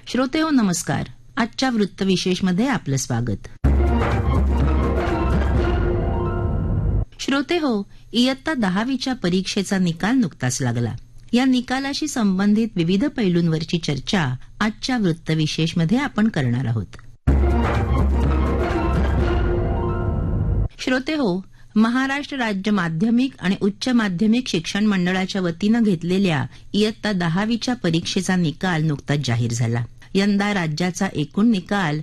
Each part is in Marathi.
श्रोतेहो नमस्कार. आजच्या वृत्तविशेषमध्ये आपलं स्वागत. श्रोतेहो, इयत्ता 10वीच्या परीक्षेचा निकाल नुकताच लागला. या निकालाशी संबंधित विविध पैलूंवरची चर्चा आजच्या वृत्तविशेषमध्ये आपण करणार आहोत. श्रोतेहो, महाराष्ट्र राज्य माध्यमिक आणि उच्च माध्यमिक शिक्षण मंडळाच्या वतीनं घेतलेल्या इयत्ता 10वीच्या परीक्षेचा निकाल नुकताच जाहीर झाला. यंदा राज्याचा एकूण निकाल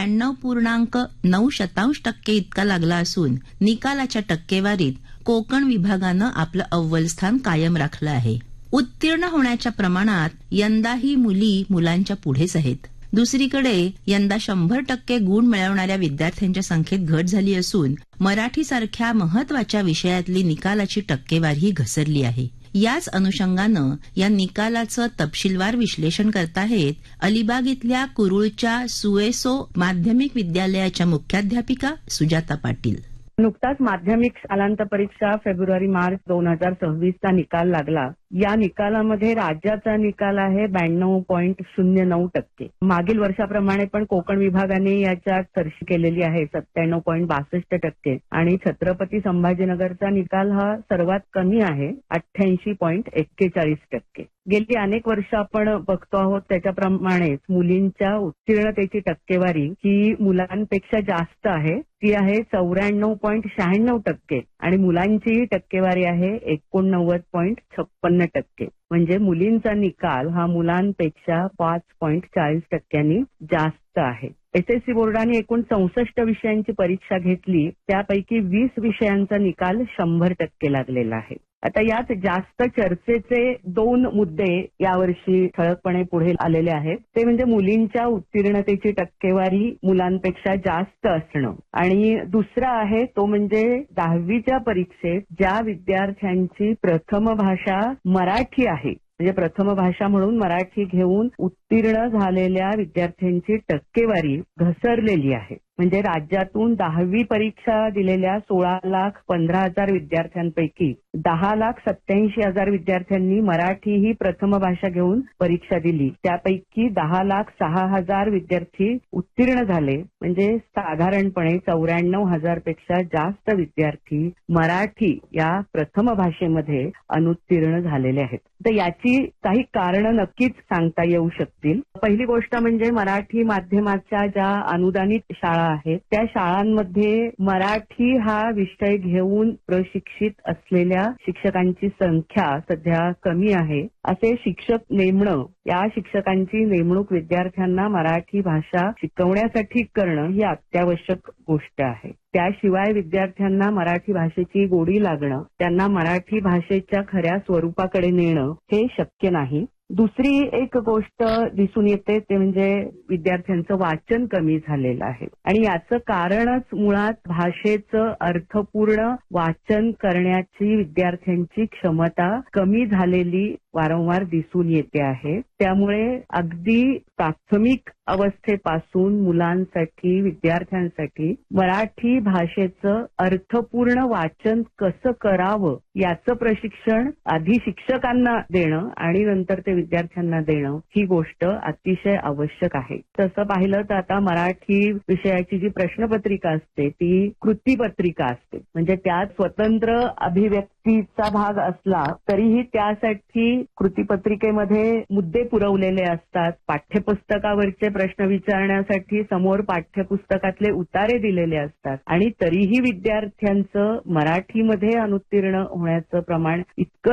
92.9% इतका लागला असून निकालाच्या टक्केवारीत कोकण विभागानं आपलं अव्वल स्थान कायम राखलं आहे. उत्तीर्ण होण्याच्या प्रमाणात यंदाही मुली मुलांच्या पुढेच आहेत. दुसरीकडे यंदा 100% गुण मिळवणाऱ्या विद्यार्थ्यांच्या संख्येत घट झाली असून मराठीसारख्या महत्वाच्या विषयातली निकालाची टक्केवारी घसरली आहे. याच अनुषंगानं या निकालाचं तपशीलवार विश्लेषण करताहेत अलिबाग इथल्या कुरुळच्या सुएसो माध्यमिक विद्यालयाच्या मुख्याध्यापिका सुजाता पाटील. नुकताच माध्यमिक शालांत परीक्षा फेब्रुवारी-मार्च 2026 चा निकाल लागला. या निकालामध्ये राज्याचा निकाल आहे 92.09%. मागील वर्षाप्रमाणे पण कोकण विभागाने याच्यात सरशी केलेली आहे 97.62% आणि छत्रपती संभाजीनगरचा निकाल हा सर्वात कमी आहे 88.41%. गेली अनेक वर्ष आपण बघतो आहोत त्याच्याप्रमाणेच मुलींच्या उत्तीर्णतेची टक्केवारी ही मुलांपेक्षा जास्त आहे. ती आहे 94.96% आणि मुलांची टक्केवारी आहे 89.56%. म्हणजे मुलींचा निकाल हा मुलांपेक्षा 5.40% जास्त आहे. एसएससी बोर्डाने एकूण 64 विषयांची परीक्षा घेतली. त्यापैकी 20 विषयांचा निकाल 100% लागलेला आहे. आता यात जास्त चर्चेचे 2 मुद्दे यावर्षी ठळकपणे पुढे आलेले आहेत. ते म्हणजे मुलींच्या उत्तीर्णतेची टक्केवारी मुलांपेक्षा जास्त असणं आणि दुसरा आहे तो म्हणजे 10वीच्या परीक्षेत ज्या विद्यार्थ्यांची प्रथम भाषा मराठी आहे म्हणजे प्रथम भाषा म्हणून मराठी घेऊन उत्तीर्ण झालेल्या विद्यार्थ्यांची टक्केवारी घसरलेली आहे. म्हणजे राज्यातून 10वी परीक्षा दिलेल्या 16,15,000 विद्यार्थ्यांपैकी 10,87,000 विद्यार्थ्यांनी मराठी ही प्रथम भाषा घेऊन परीक्षा दिली. त्यापैकी 10,06,000 विद्यार्थी उत्तीर्ण झाले. म्हणजे साधारणपणे 94,000 पेक्षा जास्त विद्यार्थी मराठी या प्रथम भाषेमध्ये अनुत्तीर्ण झालेले आहेत. तर याची काही कारणं नक्कीच सांगता येऊ शकतील. पहिली गोष्ट म्हणजे मराठी माध्यमाच्या ज्या अनुदानित शाळा आहेत त्या शाळांमध्ये मराठी हा विषय घेऊन प्रशिक्षित असलेल्या शिक्षकांची संख्या सध्या कमी आहे. असे शिक्षक नेमणं, या शिक्षकांची नेमणूक विद्यार्थ्यांना मराठी भाषा शिकवण्यासाठी करणं ही अत्यावश्यक गोष्ट आहे. त्याशिवाय विद्यार्थ्यांना मराठी भाषेची गोडी लागणं, त्यांना मराठी भाषेच्या खऱ्या स्वरूपाकडे नेणं हे शक्य नाही. दुसरी एक गोष्ट दिसून येते ते म्हणजे विद्यार्थ्यांचं वाचन कमी झालेलं आहे आणि याचं कारणच मुळात भाषेचं अर्थपूर्ण वाचन करण्याची विद्यार्थ्यांची क्षमता कमी झालेली वारंवार दिसून येते आहे. त्यामुळे अगदी प्राथमिक अवस्थेपासून मुलांसाठी विद्यार्थ्यांसाठी मराठी भाषेचं अर्थपूर्ण वाचन कसं करावं याचं प्रशिक्षण आधी शिक्षकांना देणं आणि नंतर ते विद्यार्थ्यांना देणं ही गोष्ट अतिशय आवश्यक आहे. तसं पाहिलं तर आता मराठी विषयाची जी प्रश्नपत्रिका असते ती कृतीपत्रिका असते. म्हणजे त्यात स्वतंत्र अभिव्यक्तीचा भाग असला तरीही त्यासाठी कृतीपत्रिकेमध्ये मुद्दे पुरवलेले असतात. पाठ्यपुस्तकावरचे प्रश्न विचारण्यासाठी समोर पाठ्यपुस्तकातले उतारे दिलेले असतात आणि तरीही विद्यार्थ्यांचं मराठीमध्ये अनुत्तीर्ण होण्याचं प्रमाण इतकं